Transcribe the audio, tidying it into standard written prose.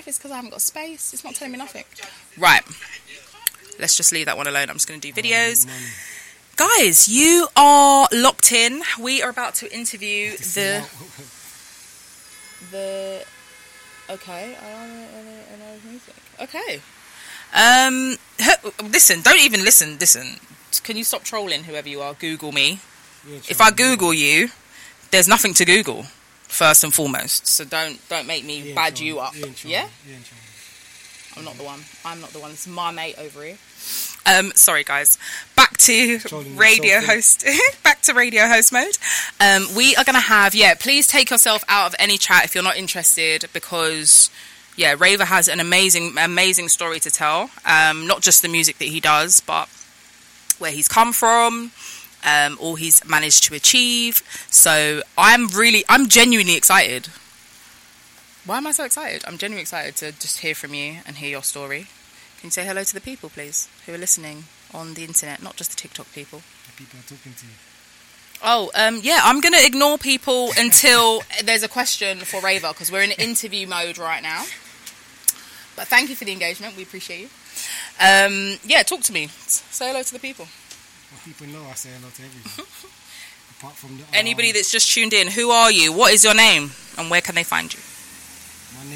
if it's because I haven't got space. It's not telling me nothing. Right. Let's just leave that one alone. I'm just going to do videos. Guys, you are locked in. We are about to interview the... Okay. Okay. Listen, don't even listen. Listen. Can you stop trolling, whoever you are? Google me. If I Google you, there's nothing to Google, first and foremost. So don't make me bad you up. Yeah? I'm not the one. It's my mate over here. Sorry guys. Back to radio host mode. We are gonna have please take yourself out of any chat if you're not interested, because Raver has an amazing story to tell. Not just the music that he does, but where he's come from, all he's managed to achieve. So I'm genuinely excited. Why am I so excited? I'm genuinely excited to just hear from you and hear your story. Can you say hello to the people, please, who are listening on the internet, not just the TikTok people? The people are talking to you. Oh, I'm going to ignore people until there's a question for Raver, because we're in interview mode right now. But thank you for the engagement. We appreciate you. Talk to me. Say hello to the people. Well, people know I say hello to everyone. Apart from anybody that's just tuned in, who are you? What is your name? And where can they find you?